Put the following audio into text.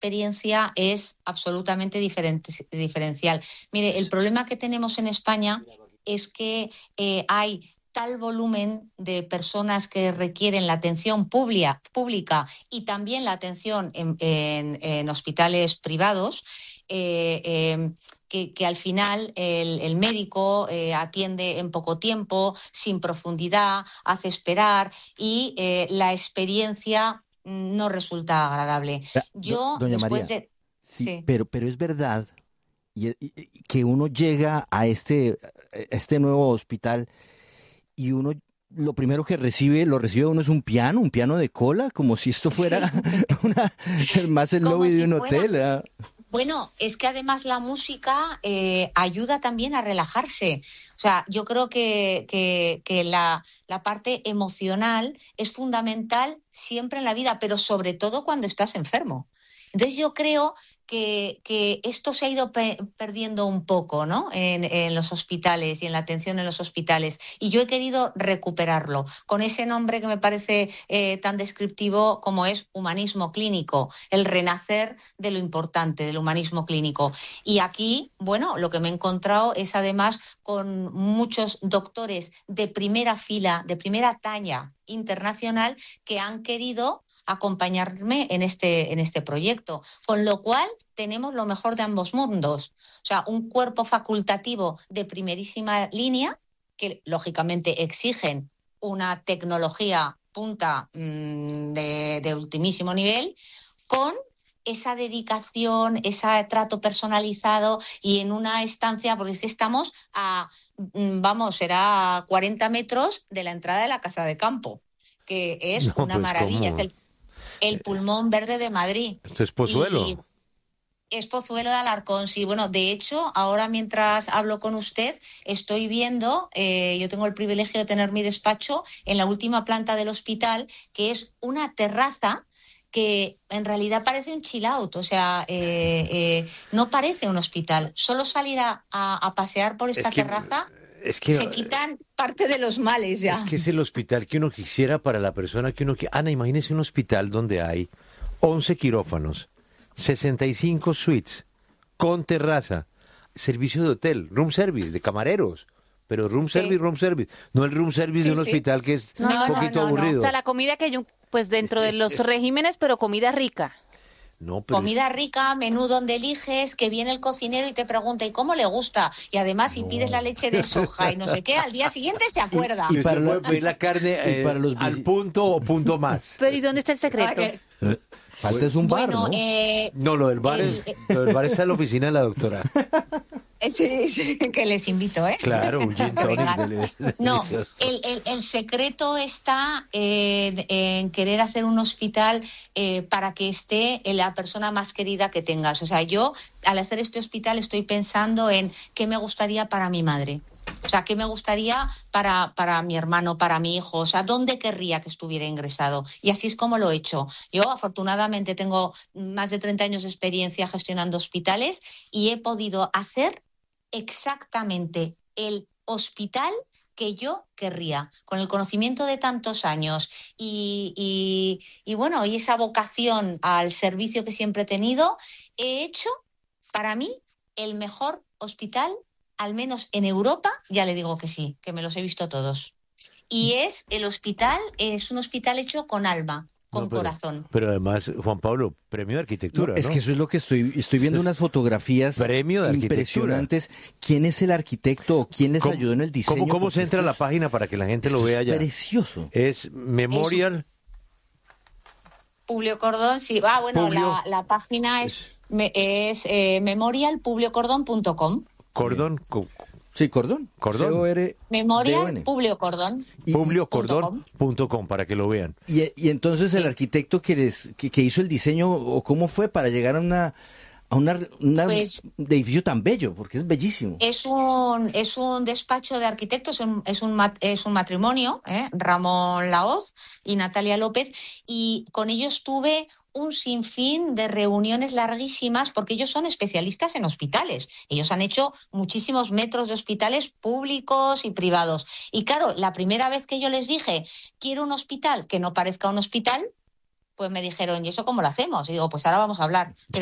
experiencia es absolutamente diferencial. Mire, el problema que tenemos en España es que hay tal volumen de personas que requieren la atención pública y también la atención en hospitales privados, que al final el médico atiende en poco tiempo, sin profundidad, hace esperar y la experiencia no resulta agradable. Yo, Doña después María, de... sí, Sí. pero es verdad que uno llega a este nuevo hospital y uno lo primero que lo recibe uno es un piano de cola, como si esto fuera Sí. más el Como lobby de si un fuera... hotel. ¿Ah? Bueno, es que además la música ayuda también a relajarse. O sea, yo creo que la parte emocional es fundamental siempre en la vida, pero sobre todo cuando estás enfermo. Entonces yo creo que esto se ha ido perdiendo un poco, ¿no? En los hospitales y en la atención en los hospitales. Y yo he querido recuperarlo con ese nombre que me parece tan descriptivo como es humanismo clínico, el renacer de lo importante, del humanismo clínico. Y aquí, bueno, lo que me he encontrado es además con muchos doctores de primera fila, de primera talla internacional, que han querido acompañarme en este proyecto, con lo cual tenemos lo mejor de ambos mundos, o sea, un cuerpo facultativo de primerísima línea que lógicamente exigen una tecnología punta de ultimísimo nivel, con esa dedicación, ese trato personalizado y en una estancia, porque es que estamos será 40 metros de la entrada de la casa de campo, que es No, una pues maravilla, cómo. es el pulmón verde de Madrid. Esto es Y Pozuelo. es Pozuelo de Alarcón, sí. Bueno, de hecho, ahora mientras hablo con usted, estoy viendo, yo tengo el privilegio de tener mi despacho en la última planta del hospital, que es una terraza que en realidad parece un chill out, o sea, no parece un hospital. Solo salir a pasear por Es esta que, terraza es que, se quitan parte de los males es ya. que es el hospital que uno quisiera para la persona que uno quiere. Ana, imagínese un hospital donde hay 11 quirófanos, 65 suites, con terraza, servicio de hotel, room service, de camareros. Pero room service, Sí, room service. No el room service de sí, un sí. hospital que es No, un no, no, poquito no, no. O sea, aburrido. la comida que yo, pues dentro de los regímenes, pero comida rica. No, pero Comida rica, menú donde eliges, que viene el cocinero y te pregunta ¿y cómo le gusta? Y además si pides la no. leche de soja y no sé qué, al día siguiente se acuerda. Y para usted la- puede pedir la carne y para los al visi- punto o punto más. Pero ¿y dónde está el secreto? Falta es un bar, Bueno, ¿no? No, lo del bar lo del bar está en la oficina de la doctora. sí, sí, que les invito, ¿eh? Claro, un gin tonic No, delicioso. el secreto está en querer hacer un hospital para que esté la persona más querida que tengas. O sea, yo al hacer este hospital estoy pensando en qué me gustaría para mi madre. O sea, qué me gustaría para mi hermano, para mi hijo. O sea, dónde querría que estuviera ingresado. Y así es como lo he hecho. Yo, afortunadamente, tengo más de 30 años de experiencia gestionando hospitales y he podido hacer exactamente el hospital que yo querría, con el conocimiento de tantos años y bueno, y esa vocación al servicio que siempre he tenido, he hecho para mí el mejor hospital, al menos en Europa, ya le digo que sí, que me los he visto todos. Y es un hospital hecho con alma, No, con corazón. pero además, Juan Pablo, premio de No, arquitectura, es ¿no? que eso es lo que estoy viendo unas fotografías Premio de arquitectura. impresionantes. ¿Quién es el arquitecto o quién les ¿Cómo- ayudó en el diseño? ¿Cómo Porque se entra a esto la es- página para que la gente esto lo vea es ya? precioso. Es Memorial. Publio Cordón, sí. Bueno, Publio- la página es memorialpubliocordon.com. Cordón, Sí, Cordón. Cordón. C-O-R-D-O-N. Memorial Publiocordón. publiocordón.com para que lo vean. Y entonces el arquitecto que hizo el diseño, o cómo fue para llegar a un Pues edificio tan bello, porque es bellísimo. es un despacho de arquitectos, es un matrimonio, Ramón Laoz y Natalia López, y con ellos tuve un sinfín de reuniones larguísimas porque ellos son especialistas en hospitales. Ellos han hecho muchísimos metros de hospitales públicos y privados. Y claro, la primera vez que yo les dije, quiero un hospital que no parezca un hospital, pues me dijeron, ¿y eso cómo lo hacemos? Y digo, pues ahora vamos a hablar.